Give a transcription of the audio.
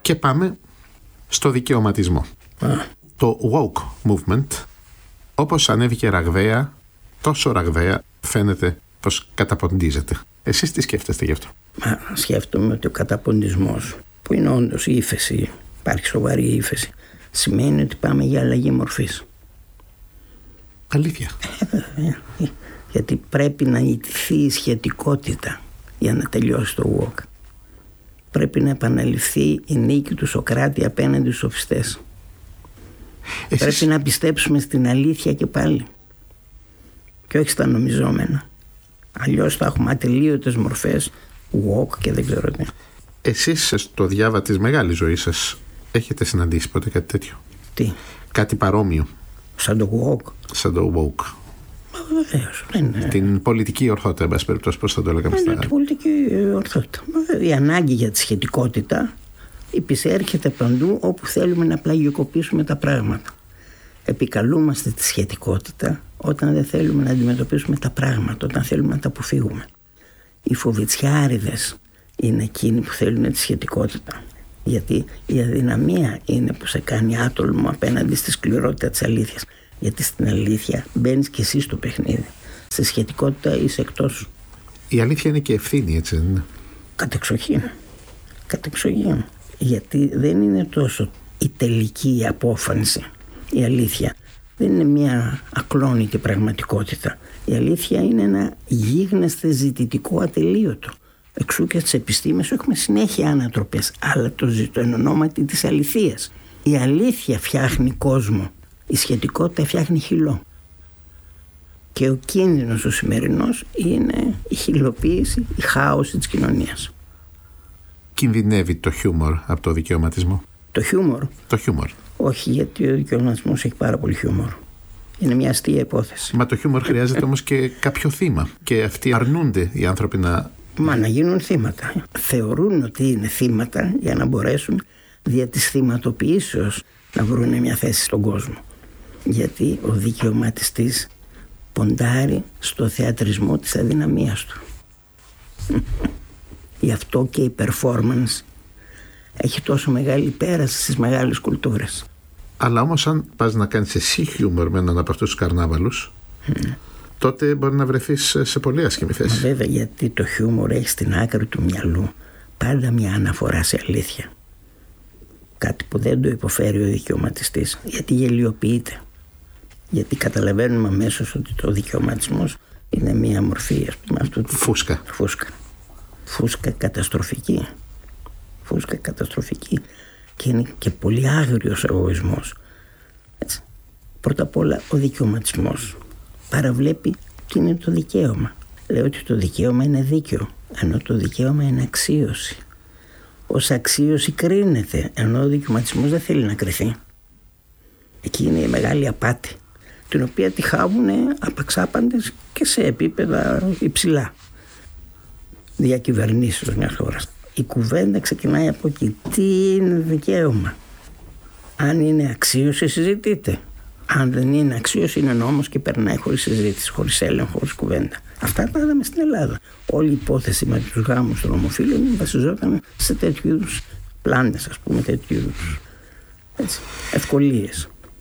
Και πάμε στο δικαιωματισμό. Το woke movement, όπως ανέβηκε ραγδαία, τόσο ραγδαία φαίνεται πως καταποντίζεται. Εσείς τι σκέφτεστε γι' αυτό? Σκέφτομαι ότι ο καταποντισμός, που είναι όντως η ύφεση, υπάρχει σοβαρή ύφεση, σημαίνει ότι πάμε για αλλαγή μορφής. Αλήθεια? Γιατί πρέπει να ιτηθεί η σχετικότητα για να τελειώσει το woke. Πρέπει να επαναληφθεί η νίκη του Σωκράτη απέναντι στους σοφιστές. Πρέπει να πιστέψουμε στην αλήθεια και πάλι, και όχι στα νομιζόμενα. Αλλιώς θα έχουμε ατελείωτες μορφές woke και δεν ξέρω τι. Εσείς στο διάβα της μεγάλης ζωής σας έχετε συναντήσει ποτέ κάτι τέτοιο? Τι? Κάτι παρόμοιο? Σαν το woke? Σαν το woke. Βεβαίως. Την πολιτική ορθότητα, εν πάση περιπτώσει, πώς θα το λέγαμε στα... Την πολιτική ορθότητα. Η ανάγκη για τη σχετικότητα υπησέρχεται παντού όπου θέλουμε να πλαγιοκοπήσουμε τα πράγματα. Επικαλούμαστε τη σχετικότητα όταν δεν θέλουμε να αντιμετωπίσουμε τα πράγματα, όταν θέλουμε να τα αποφύγουμε. Οι φοβητσιάριδες είναι εκείνοι που θέλουν τη σχετικότητα. Γιατί η αδυναμία είναι που σε κάνει άτολμο απέναντι στη σκληρότητα της αλήθειας. Γιατί στην αλήθεια μπαίνεις και εσύ στο παιχνίδι. Σε σχετικότητα είσαι εκτός. Η αλήθεια είναι και ευθύνη, έτσι δεν είναι? Κατεξοχήν. Γιατί δεν είναι τόσο η τελική απόφανση. Η αλήθεια δεν είναι μια ακλόνητη πραγματικότητα. Η αλήθεια είναι ένα γίγνεσθε ζητητικό ατελείωτο. Εξού και στις επιστήμες έχουμε συνέχεια ανατροπές, αλλά το ζητώ εν ονόματι της αληθείας. Η αλήθεια φτιάχνει κόσμο, η σχετικότητα φτιάχνει χυλό. Και ο κίνδυνος ο σημερινός είναι η χυλοποίηση, η χάωση της κοινωνίας. Κινδυνεύει το χιούμορ από το δικαιωματισμό? Το χιούμορ? Το χιούμορ. Όχι, γιατί ο δικαιωματισμός έχει πάρα πολύ χιούμορ. Είναι μια αστεία υπόθεση. Μα το χιούμορ χρειάζεται όμως και κάποιο θύμα. Και αυτοί αρνούνται οι άνθρωποι να γίνουν θύματα. Θεωρούν ότι είναι θύματα για να μπορέσουν δια της θυματοποιήσεως να βρουν μια θέση στον κόσμο. Γιατί ο δικαιωματιστής ποντάρει στο θεατρισμό της αδυναμίας του. Γι' αυτό και η performance έχει τόσο μεγάλη πέραση στις μεγάλες κουλτούρες. Αλλά όμως αν πας να κάνεις εσύ χιούμορ με έναν από αυτούς τους καρνάβαλους, τότε μπορεί να βρεθείς σε πολύ άσχημη θέση. Βέβαια, γιατί το χιούμορ έχει στην άκρη του μυαλού πάντα μια αναφορά σε αλήθεια. Κάτι που δεν το υποφέρει ο δικαιωματιστής, γιατί γελιοποιείται. Γιατί καταλαβαίνουμε αμέσως ότι το δικαιωματισμός είναι μια μορφή, ας πούμε, αυτού του φούσκα καταστροφική. Φούσκα καταστροφική. Και είναι και πολύ άγριος εγωισμός. Έτσι. Πρώτα απ' όλα ο δικαιωματισμός παραβλέπει τι είναι το δικαίωμα. Λέει ότι το δικαίωμα είναι δίκαιο, ενώ το δικαίωμα είναι αξίωση. Ως αξίωση κρίνεται, ενώ ο δικαιωματισμός δεν θέλει να κριθεί. Εκεί είναι η μεγάλη απάτη, την οποία τη χάβουν απαξάπαντες και σε επίπεδα υψηλά διακυβερνήσεως μιας χώρας. Η κουβέντα ξεκινάει από εκεί. Τι είναι δικαίωμα? Αν είναι αξίωση, συζητείτε. Αν δεν είναι αξίωση, είναι νόμος και περνάει χωρίς συζήτηση, χωρίς έλεγχο, χωρίς κουβέντα. Αυτά τα είδαμε στην Ελλάδα. Όλη η υπόθεση με τους γάμους των ομοφύλων βασιζόταν σε τέτοιου είδους πλάνες, ας πούμε, τέτοιου είδους ευκολίες.